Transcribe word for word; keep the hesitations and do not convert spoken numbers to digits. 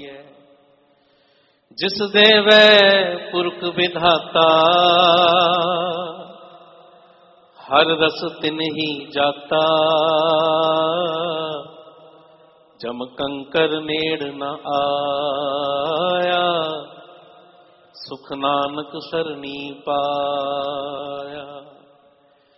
है। जिस देवै पुरख विधाता, हर रस तिन्हि जाता। जम कंकर नेड़ न आया, सुख नानक सरनी पाया।